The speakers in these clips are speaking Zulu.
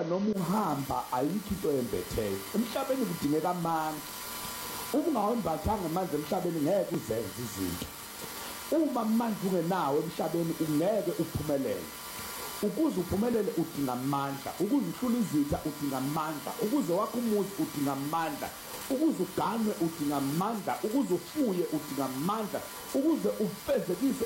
noma uhamba ayikho into embetheyo emhlabeni, kudingeka amandla. Uma ungawembathanga amandla emhlabeni ngeke uzenze izinto. Uma amandla ungenawo emhlabeni ungeke uphumelele. Ukuze uphumelele udinga amandla, ukuze uhlule izitha udinga amandla, ukuze wakhe umuzi udinga amandla, ukuze uganwe udinga amandla, ukuze ufuye udinga amandla, ukuze ufezekise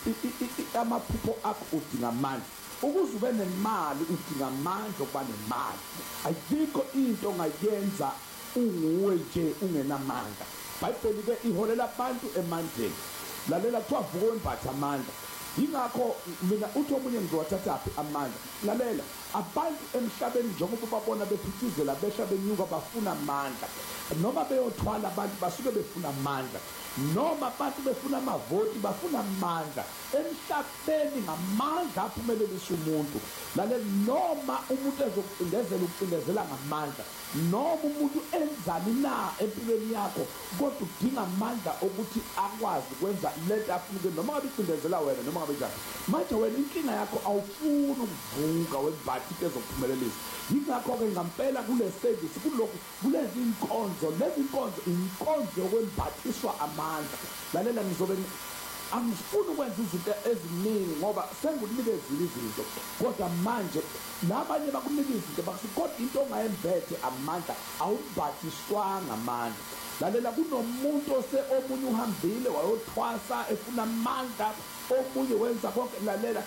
amaphupho akho udinga amandla, ukuze ube nemali udinga amandla okuba nemali. Ayikho into ongayenza unguwe nje ungenamandla. iBhayibheli ke iholela abantu emandleni. Lalela kuthiwa vuka wembathe amandla. Yingakho mina uthi omunye ngizowathathaphi amandla. Lalela, abantu emhlabeni njengoba babona bephithizela besha benyuka bafuna amandla, noma beyothwala abantu basuke befuna amandla, noma abantu befuna amavoti bafuna amandla. Emhlabeni ngamandla aphumelelisa umuntu. Lalela, noma umuntu ezokucindezela ukucindezela ngamandla, noma umuntu enzani na empilweni yakho, kodwa udinga amandla ukuthi akwazi ukwenza lento afuna, noma ngabe icindezela wena noma ngabe njani. Manje wena inkinga yakho awufuni ukuvuka wembathe into ezokuphumelelisa. Yingakho-ke ngampela kule service kulezi inkonzo, lezi inkonzo yokwembathiswa amandla. Lalela, angifuni ukwenza izinto eziningi ngoba sengikunikezile izinto, kodwa manje nabanye bakunika izinto kodwa into ongayembethe amandla, awumbathiswanga amandla. Lalela, kunomuntu omunye uhambile wayothwasa efuna amandla, omunye wenza konke. Lalela,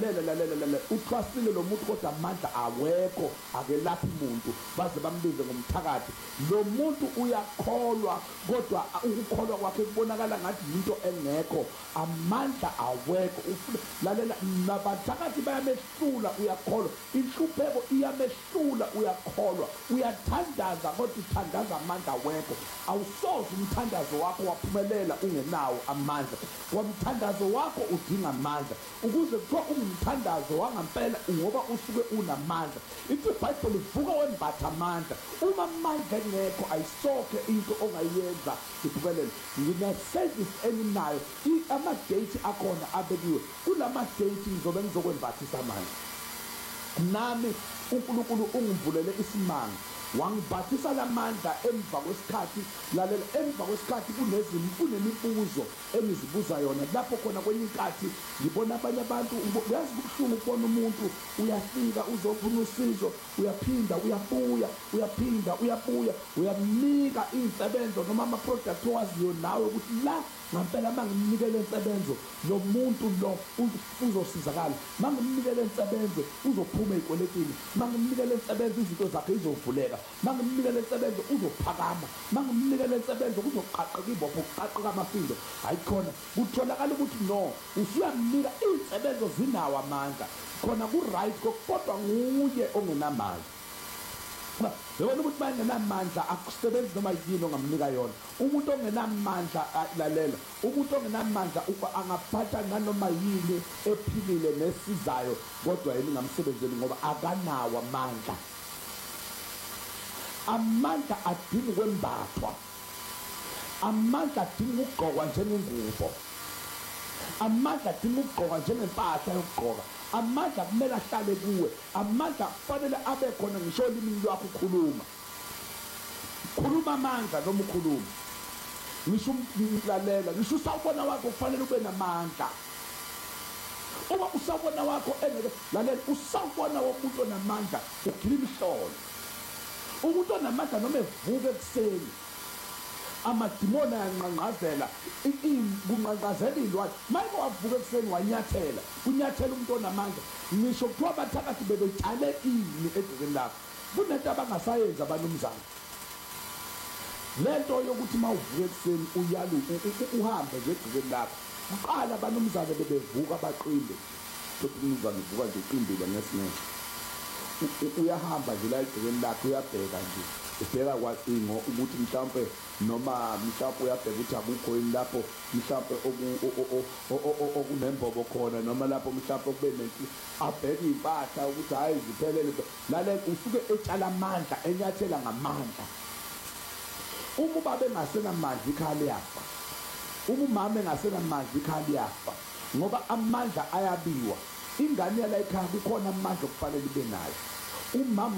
uthwasile lo muntu kodwa amandla awekho, akelaphi umuntu, baze bambize ngomthakathi. Lo muntu uyakholwa kodwa ukukholwa kwakhe kubonakala ngathi into engekho, amandla awekho. Lalela, nabathakathi bayamehlula, uyakholwa, inhlupheko iyamehlula, uyakholwa, uyathandaza kodwa uthandaza amandla awekho. Awusoze umthandazo wakho waphumelela ungenawo amandla. Wamthandazo wakho udinga amandla ukuze kuthiwa ungumthandazo wangampela ngoba usuke unamandla. Ithi iBhayibheli vuka wembatha amandla. Uma amandla engekho ayisokhe into ongayenza iphumelele. Ngine-service enginayo, ama-date akhona abekiwe. Kulama-date ngizobe ngizokwembathisa amandla. Nami uNkulunkulu ungivulele isimanga, wangibhathisa lamandla emva kwesikhathi. Lalela, emva kwesikhathi kunemibuzo engizibuza yona, lapho khona kwenye inkathi ngibona abanye abantu. Uyazi kubuhlungu ukubona umuntu uyafika uzofuna usizo, uyaphinda uyabuya, uyaphinda uyabuya, uyamnika iy'nsebenzo noma ama-product owaziyo nawe ukuthi la ngampela mangimnikele insebenzo lo muntu lo uzosizakala, mangimnikele insebenzo uzophuma ey'kweletini, mangimnikele insebenzo izinto zakhe izovuleka, mangimnikele insebenzo uzophakama, mangimnikele insebenzo kuzoqaqeka ibopho, kuqaqeka amafindo. Hayikhona kutholakala ukuthi no, usuyamnika iy'nsebenzo zinawo amandla, khona ku-right, kodwa nguye ongenamandla. Yabona ukuthi bangenamandla akusebenzi noma yini ongamnika yona. Umuntu ongenamandla, lalela, umuntu ongenamandla angaphatha nanoma yini ephilile nesizayo, kodwa yena ngamsebenzeli ngoba akanawo amandla. Amandla adinga ukwembathwa, amandla adinga ukugqokwa njengengubo, amandla adinga ukugqoka njengempahla yokugqoka. Amandla kumele ahlale kuwe, amandla kufanele abe khona ngisho olimini lwakho ukhuluma amandla noma ukhuluma. Ngisho umlalela, ngisho usawubona wakho kufanele ube namandla. Uma usawubona wakho lalela, usawubona womuntu onamandla ugila imhlolo. Umuntu onamandla noma evuka ekuseni, amadimoni ayanqanqazela, kunqanqazela iy'lwane. Mayike wavuka ekuseni wanyathela, unyathela umuntu onamandla. Ngisho kuthiwa abathakathi bebetshale ini edukeni lakho, kunento abangasayenzi abanumzana. Lento yokuthi uma uvuka ekuseni uhambe nje edukeni lakho, kuqala abanumzane bebevuka baqinde. Kodwa umnumzane uvuka nje uqindile ngesinye, uyahamba nje la edukeni lakho, uyabheka nje, ubheka kwacingo ukuthi mhlawumbe noma mhlawumbe uyabheka ukuthi akukho yini lapho mhlawumbe okunembobo khona, noma lapho mhlawumbe kube abheka iy'mpahla ukuthi hhayi ziphelele. Lalela, usuke etshala amandla, enyathela ngamandla. Uma ubaba engasenamandla ikhaya liyafa, uma umama engasenamandla ikhaya liyafa, ngoba amandla ayabiwa. Ingane yala ekhaya kukhona amandla okufanele ibe nayo. Umama